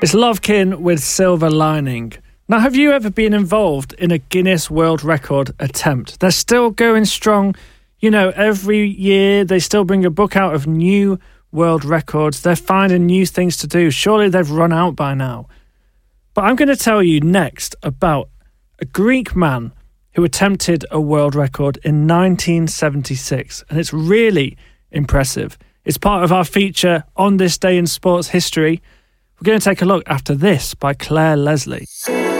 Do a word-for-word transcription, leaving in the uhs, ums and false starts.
It's Lovekin with Silver Lining. Now, have you ever been involved in a Guinness World Record attempt? They're still going strong. You know, every year they still bring a book out of new world records. They're finding new things to do. Surely they've run out by now. But I'm going to tell you next about a Greek man who attempted a world record in nineteen seventy-six. And it's really impressive. It's part of our feature On This Day in Sports History. We're going to take a look after this by Claire Leslie.